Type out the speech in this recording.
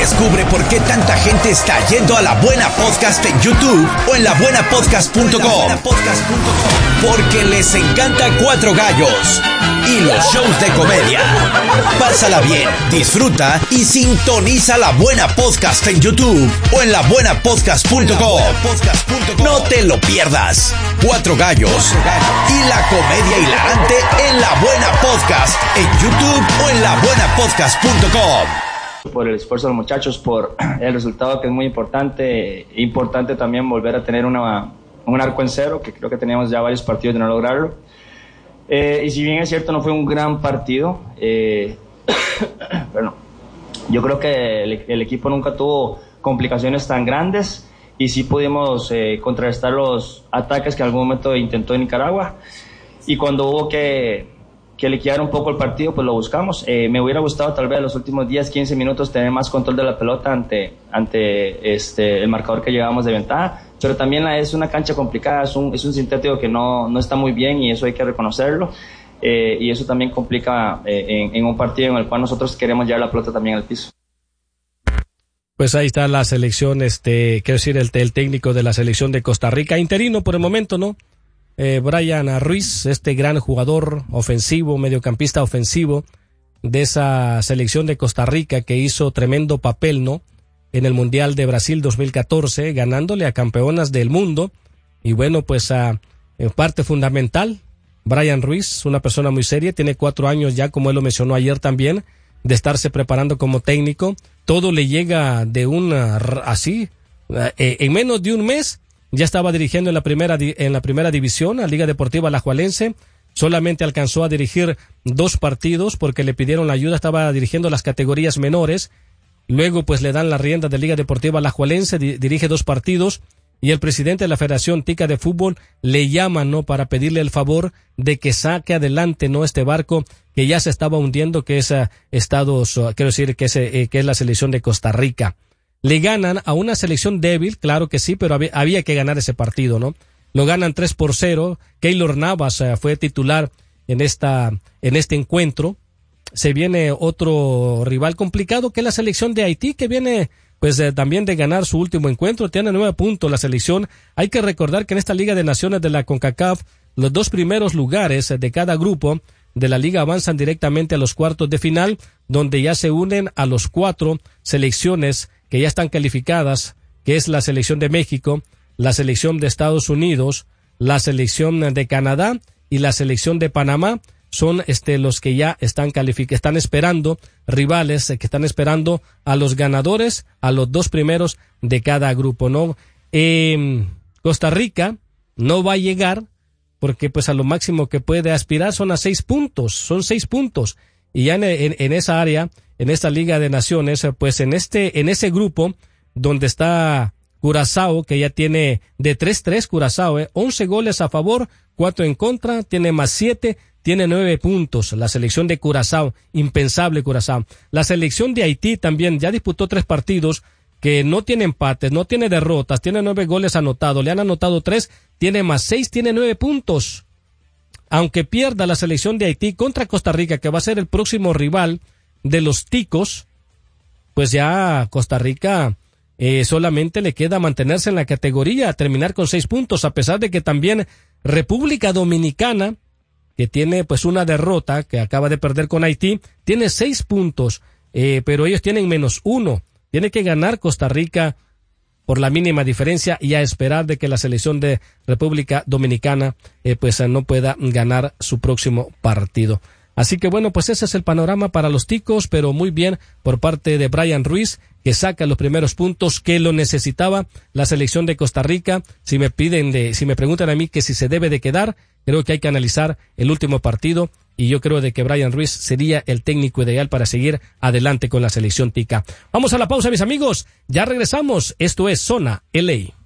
Descubre por qué tanta gente está yendo a La Buena Podcast en YouTube o en labuenapodcast.com. Porque les encanta Cuatro Gallos y los shows de comedia. Pásala bien, disfruta y sintoniza La Buena Podcast en YouTube o en labuenapodcast.com. No te lo pierdas. Cuatro Gallos y la comedia hilarante en La Buena Podcast en YouTube o en labuenapodcast.com. Por el esfuerzo de los muchachos, por el resultado que es muy importante. Importante también volver a tener un arco en cero, que creo que teníamos ya varios partidos de no lograrlo. Y si bien es cierto, no fue un gran partido, bueno, yo creo que el equipo nunca tuvo complicaciones tan grandes y sí pudimos contrarrestar los ataques que en algún momento intentó Nicaragua. Y cuando hubo que liquidar un poco el partido, pues lo buscamos. Me hubiera gustado tal vez los últimos 10, 15 minutos tener más control de la pelota ante el marcador que llevábamos de ventaja, pero también es una cancha complicada, es un sintético que no está muy bien y eso hay que reconocerlo, y eso también complica en un partido en el cual nosotros queremos llevar la pelota también al piso. Pues ahí está la selección, quiero decir, el técnico de la selección de Costa Rica, interino por el momento, ¿no? Brian Ruiz, este gran jugador ofensivo, mediocampista ofensivo de esa selección de Costa Rica que hizo tremendo papel, ¿no? En el Mundial de Brasil 2014, ganándole a campeonas del mundo. Y bueno, pues en parte fundamental, Brian Ruiz, una persona muy seria, tiene 4 años ya, como él lo mencionó ayer también, de estarse preparando como técnico. Todo le llega de en menos de un mes. Ya estaba dirigiendo en la primera división, a Liga Deportiva Alajuelense. Solamente alcanzó a dirigir 2 partidos porque le pidieron la ayuda. Estaba dirigiendo las categorías menores. Luego, pues, le dan la rienda de Liga Deportiva Alajuelense. Dirige 2 partidos. Y el presidente de la Federación Tica de Fútbol le llama, ¿no? Para pedirle el favor de que saque adelante, ¿no? Este barco que ya se estaba hundiendo, que es que es la selección de Costa Rica. Le ganan a una selección débil, claro que sí, pero había que ganar ese partido, ¿no? Lo ganan 3-0. Keylor Navas fue titular en este encuentro. Se viene otro rival complicado, que es la selección de Haití, que viene pues también de ganar su último encuentro. Tiene 9 puntos la selección. Hay que recordar que en esta Liga de Naciones de la CONCACAF, los 2 primeros lugares de cada grupo de la liga avanzan directamente a los cuartos de final, donde ya se unen a los 4 selecciones que ya están calificadas, que es la selección de México, la selección de Estados Unidos, la selección de Canadá y la selección de Panamá. Son los que ya están esperando, rivales que están esperando a los ganadores, a los 2 primeros de cada grupo, ¿no? Costa Rica no va a llegar porque pues a lo máximo que puede aspirar son a 6 puntos, son 6 puntos. Y ya en esa área, en esta Liga de Naciones, pues en ese grupo donde está Curazao, que ya tiene de 3-3 Curazao, 11 goles a favor, 4 en contra, tiene más 7, tiene 9 puntos. La selección de Curazao, impensable Curazao. La selección de Haití también ya disputó 3 partidos, que no tiene empates, no tiene derrotas, tiene 9 goles anotados, le han anotado 3, tiene más 6, tiene 9 puntos. Aunque pierda la selección de Haití contra Costa Rica, que va a ser el próximo rival de los ticos, pues ya Costa Rica solamente le queda mantenerse en la categoría, terminar con 6 puntos, a pesar de que también República Dominicana, que tiene pues una derrota, que acaba de perder con Haití, tiene 6 puntos, pero ellos tienen menos 1. Tiene que ganar Costa Rica por la mínima diferencia y a esperar de que la selección de República Dominicana pues no pueda ganar su próximo partido. Así que bueno, pues ese es el panorama para los ticos, pero muy bien por parte de Brian Ruiz, que saca los primeros puntos que lo necesitaba la selección de Costa Rica. Si me preguntan a mí que si se debe de quedar, creo que hay que analizar el último partido y yo creo de que Brian Ruiz sería el técnico ideal para seguir adelante con la selección tica. Vamos a la pausa, mis amigos. Ya regresamos. Esto es Zona LA.